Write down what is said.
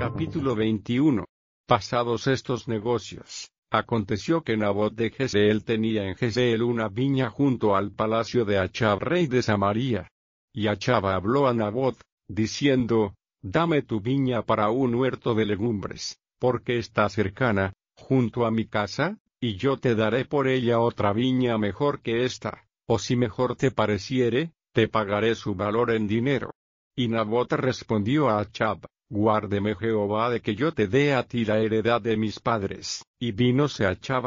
Capítulo 21. Pasados estos negocios, aconteció que Nabot de Jezreel tenía en Jezreel una viña junto al palacio de Achb rey de Samaria. Y Achb habló a Nabot, diciendo: Dame tu viña para un huerto de legumbres, porque está cercana, junto a mi casa, y yo te daré por ella otra viña mejor que esta, o si mejor te pareciere, te pagaré su valor en dinero. Y Nabot respondió a Achb: Guárdeme Jehová de que yo te dé a ti la heredad de mis padres. Y vínose Achb